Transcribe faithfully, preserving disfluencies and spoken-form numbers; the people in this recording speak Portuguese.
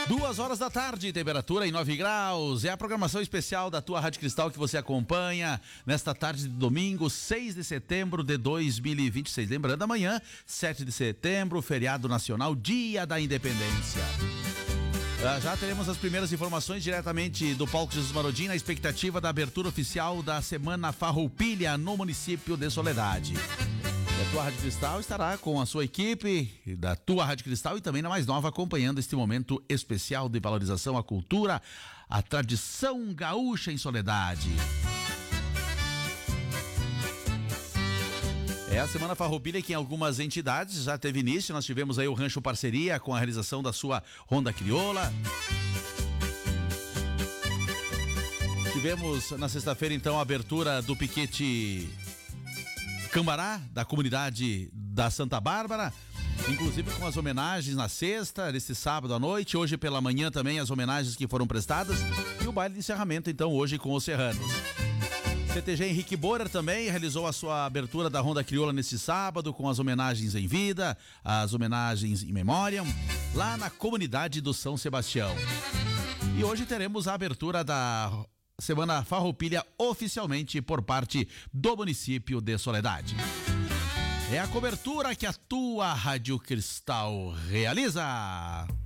Duas horas da tarde, temperatura em nove graus. É a programação especial da tua Rádio Cristal que você acompanha nesta tarde de domingo, seis de setembro de dois mil e vinte e seis. Lembrando, amanhã, sete de setembro, feriado nacional, Dia da Independência. Já, já teremos as primeiras informações diretamente do Palco Jesus Marodim, na expectativa da abertura oficial da Semana Farroupilha no município de Soledade. A tua Rádio Cristal estará com a sua equipe da tua Rádio Cristal e também na mais nova, acompanhando este momento especial de valorização à cultura, à tradição gaúcha em Soledade. É a Semana Farroupilha que em algumas entidades já teve início. Nós tivemos aí o Rancho Parceria com a realização da sua Ronda Crioula. Tivemos na sexta-feira então a abertura do piquete Cambará, da comunidade da Santa Bárbara, inclusive com as homenagens na sexta, nesse sábado à noite, hoje pela manhã também as homenagens que foram prestadas e o baile de encerramento então hoje com os serranos. C T G Henrique Borer também realizou a sua abertura da Ronda Crioula nesse sábado com as homenagens em vida, as homenagens em memória, lá na comunidade do São Sebastião. E hoje teremos a abertura da Semana Farroupilha oficialmente por parte do município de Soledade. É a cobertura que a tua Rádio Cristal realiza.